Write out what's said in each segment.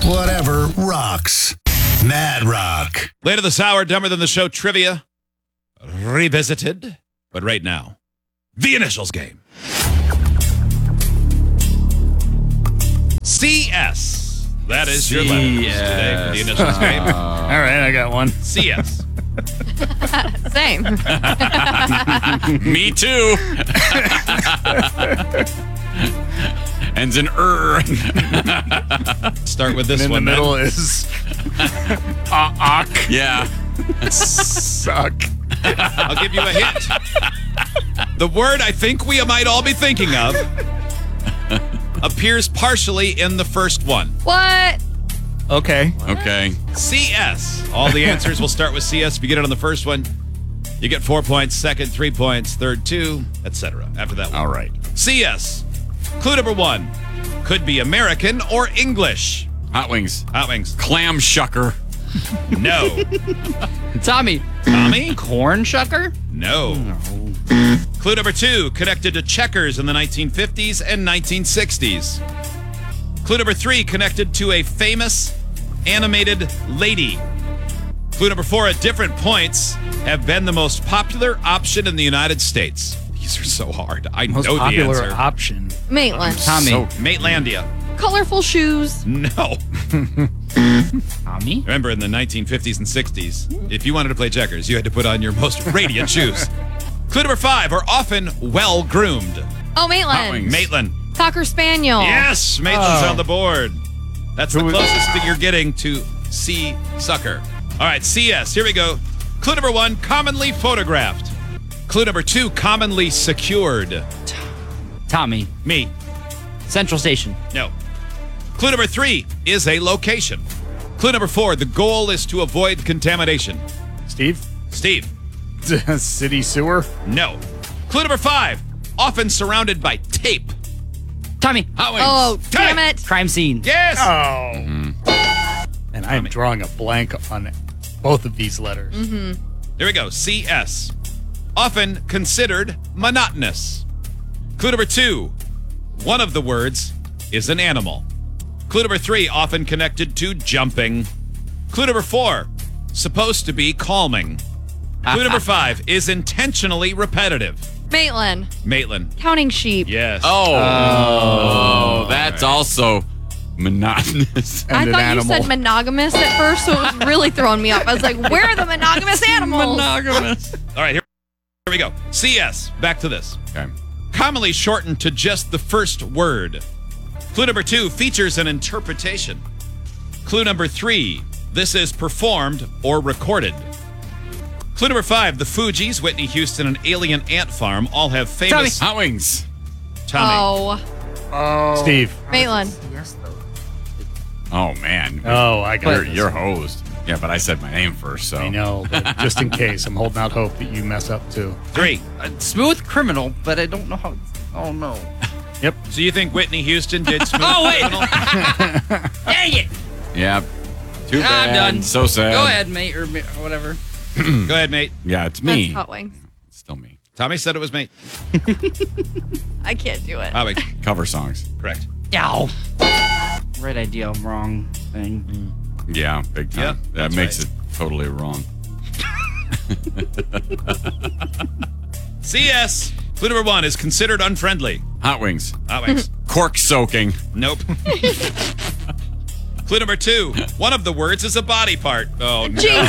Whatever rocks. Mad Rock. Later this hour, Dumber Than the Show trivia revisited. But right now, the initials game. CS. That is your letters today for the initials game. All right, I got one. CS. Same. Me too. Ends in Start with this In the one. middle then. is Ak. Yeah. Suck. I'll give you a hint. The word I think we might all be thinking of appears partially in the first one. What? Okay. Okay. CS. All the answers will start with CS. If you get it on the first one, you get 4 points. Second, 3 points. Third, 2, etc. After that one. All right. CS. Clue number 1. Could be American or English. Hot wings. Hot wings. Clam shucker. No. Tommy. Tommy? Corn shucker? No. Clue number 2. Connected to checkers in the 1950s and 1960s. Clue number 3. Connected to a famous animated lady. Clue number 4. At different points have been the most popular option in the United States. These are so hard. I Most know the popular answer. option. Maitland. Tommy. Matelandia. Colorful shoes. No. Tommy? Remember, in the 1950s and 60s, if you wanted to play checkers, you had to put on your most radiant shoes. Clue number 5. Are often well-groomed. Oh, Hot Maitland. wings. Maitland. Cocker Spaniel. Yes, Maitland's on the board. That's the Who was- closest that you're getting to C sucker. All right, CS. Here we go. Clue number 1, commonly photographed. Clue number 2, commonly secured. Tommy. Me. Central Station. No. Clue number 3 is a location. Clue number 4, the goal is to avoid contamination. Steve? Steve. City sewer? No. Clue number 5, often surrounded by tape. Tommy. Hot wings. Oh, damn it. Crime scene. Yes. Oh. And I'm drawing a blank on both of these letters. Mm-hmm. Here we go. CS. Often considered monotonous. Clue number 2. One of the words is an animal. Clue number 3. Often connected to jumping. Clue number 4. Supposed to be calming. Clue number 5 is intentionally repetitive. Maitland. Maitland. Counting sheep. Yes. Oh, that's also monotonous. I And an thought animal. you said monogamous at first, so it was really throwing me off. I was like, where are the monogamous animals? Monogamous. All right, here we go. CS. Back to this. Okay. Commonly shortened to just the first word. Clue number 2 features an interpretation. Clue number 3, this is performed or recorded. Clue number 5, the Fugees, Whitney Houston, and Alien Ant Farm all have famous... Hot wings. Tommy. Oh, Steve. Maitland. Oh, man. Oh, I got You're hosed. Yeah, but I said my name first, so. I know, but just in case, I'm holding out hope that you mess up too. 3. Smooth criminal, but I don't know how. Oh, no. Yep. So you think Whitney Houston did Smooth Oh, wait. Criminal? Dang it. Yeah. Too bad. I'm done. So sad. Go ahead, mate, or whatever. Go ahead, mate. Yeah, it's That's me. hot wings. It's still me. Tommy said it was mate. I can't do it. Tommy. Cover songs. Correct. Ow. Right idea, wrong thing. Yeah, big time. Yep, that that's makes right. it totally wrong. CS. Clue number 1 is considered unfriendly. Hot wings. Hot wings. Cork soaking. Nope. Clue number 2. One of the words is a body part. Oh, no. Jesus.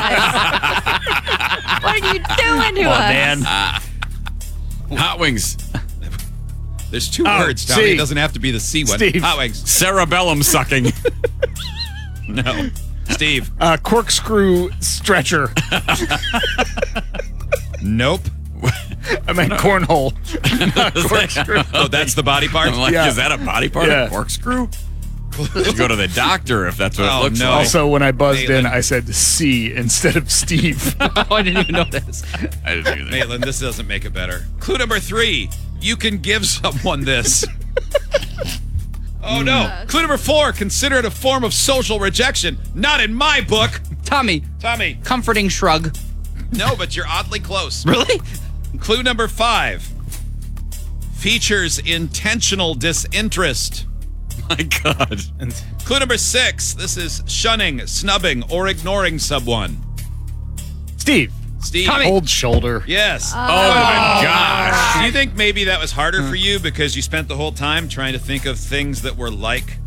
What are you doing to us? Man. Hot wings. There's 2 Oh, words, Tommy. C. It doesn't have to be the C one. Steve. Hot wings. Cerebellum sucking. No. Steve. Corkscrew stretcher. Nope. I meant cornhole. Not corkscrew. Oh, that's the body part? I'm like, Yeah. is that a body part? Yeah. A corkscrew? You go to the doctor if that's what Oh, it looks no. like. Also, when I buzzed Maitland. in, I said C instead of Steve. Oh, I didn't even know this. I didn't do that. Maitland, this doesn't make it better. Clue number 3. You can give someone this. Oh, no. Clue number 4. Consider it a form of social rejection. Not in my book. Tommy. Tommy. Comforting shrug. No, but you're oddly close. Really? Clue number 5. Features intentional disinterest. My God. And Clue number 6. This is shunning, snubbing, or ignoring someone. Steve, Steve. cold shoulder. Yes. Oh, my gosh. Do you think maybe that was harder for you because you spent the whole time trying to think of things that were like